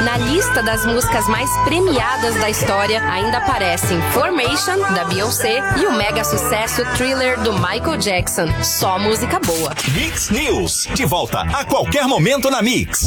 Na lista das músicas mais premiadas da história ainda aparecem Formation, da Beyoncé, e o mega sucesso Thriller, do Michael Jackson. Só música boa. Mix News, de volta a qualquer momento na Mix.